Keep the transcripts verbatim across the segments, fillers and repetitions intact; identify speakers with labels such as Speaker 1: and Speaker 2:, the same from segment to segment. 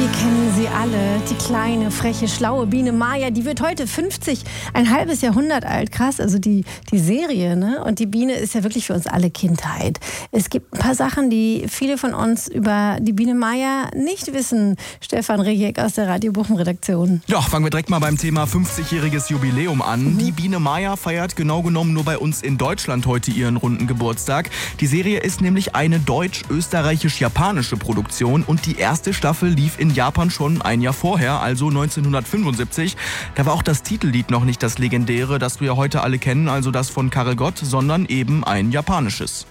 Speaker 1: kennen sie alle. Die kleine, freche, schlaue Biene Maya, die wird heute fünfzig, ein halbes Jahrhundert alt. Krass, also die, die Serie, ne? Und die Biene ist ja wirklich für uns alle Kindheit. Es gibt ein paar Sachen, die viele von uns über die Biene Maya nicht wissen. Stefan Rejek aus der Radio Bochum-Redaktion.
Speaker 2: Ja, fangen wir direkt mal beim Thema fünfzigjähriges Jubiläum an. Mhm. Die Biene Maya feiert genau genommen nur bei uns in Deutschland heute ihren runden Geburtstag. Die Serie ist nämlich eine deutsch-österreichisch-japanische Produktion und die erste Staffel lief in Japan schon ein Jahr vorher, also neunzehnhundertfünfundsiebzig. Da war auch das Titellied noch nicht das legendäre, das wir heute alle kennen, also das von Karel Gott, sondern eben ein japanisches.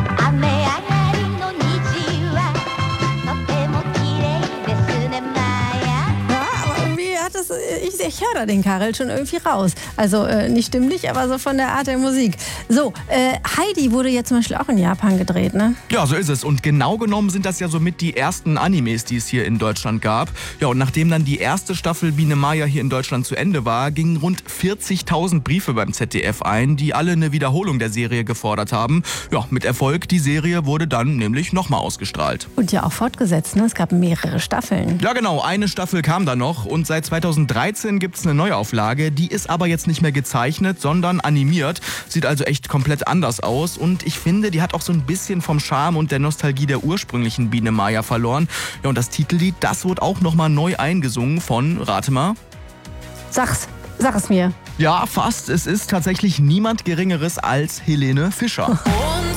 Speaker 1: Das, ich, ich höre da den Karel schon irgendwie raus. Also äh, nicht stimmlich, aber so von der Art der Musik. So, äh, Heidi wurde ja zum Beispiel auch in Japan gedreht, ne?
Speaker 2: Ja, so ist es. Und genau genommen sind das ja somit die ersten Animes, die es hier in Deutschland gab. Ja, und nachdem dann die erste Staffel Biene Maya hier in Deutschland zu Ende war, gingen rund vierzigtausend Briefe beim Z D F ein, die alle eine Wiederholung der Serie gefordert haben. Ja, mit Erfolg. Die Serie wurde dann nämlich nochmal ausgestrahlt.
Speaker 1: Und ja auch fortgesetzt, ne? Es gab mehrere Staffeln.
Speaker 2: Ja, genau. Eine Staffel kam da noch und seit zweitausenddreizehn gibt es eine Neuauflage. Die ist aber jetzt nicht mehr gezeichnet, sondern animiert. Sieht also echt komplett anders aus. Und ich finde, die hat auch so ein bisschen vom Charme und der Nostalgie der ursprünglichen Biene Maya verloren. Ja, und das Titellied, das wurde auch nochmal neu eingesungen von, rate mal.
Speaker 1: Sag's, sag es mir.
Speaker 2: Ja, fast. Es ist tatsächlich niemand Geringeres als Helene Fischer.